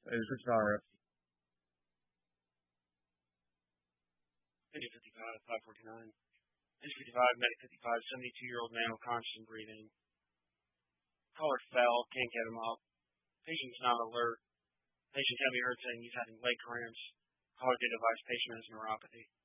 Is this our 55, 549. 55, medic 55, 72-year-old male, conscious and breathing. Caller fell, can't get him up. Patient's not alert. Patient can be heard saying he's having leg cramps. Caller did advise patient has neuropathy.